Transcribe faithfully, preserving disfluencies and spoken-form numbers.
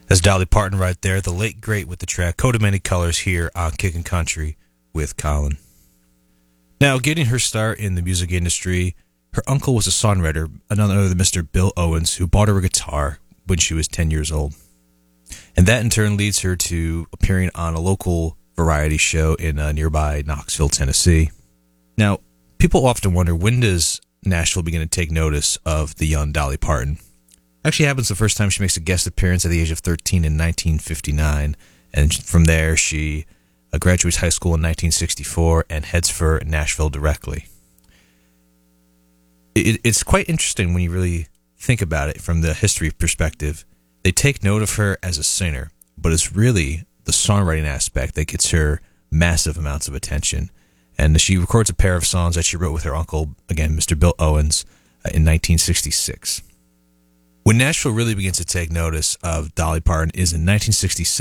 That's Dolly Parton right there, the late great with the track Coat of Many Colors here on Kickin' Country with Colin. Now, getting her start in the music industry, her uncle was a songwriter, none other than Mister Bill Owens, who bought her a guitar when she was ten years old. And that in turn leads her to appearing on a local variety show in uh, nearby Knoxville, Tennessee. Now, people often wonder, when does Nashville begin to take notice of the young Dolly Parton? Actually happens the first time she makes a guest appearance at the age of thirteen in nineteen fifty-nine, and from there she uh, graduates high school in nineteen sixty-four and heads for Nashville directly. It, it's quite interesting when you really think about it from the history perspective. They take note of her as a singer, but it's really the songwriting aspect that gets her massive amounts of attention. And she records a pair of songs that she wrote with her uncle, again, Mister Bill Owens, uh, in nineteen sixty-six. When Nashville really begins to take notice of Dolly Parton is in nineteen sixty-seven.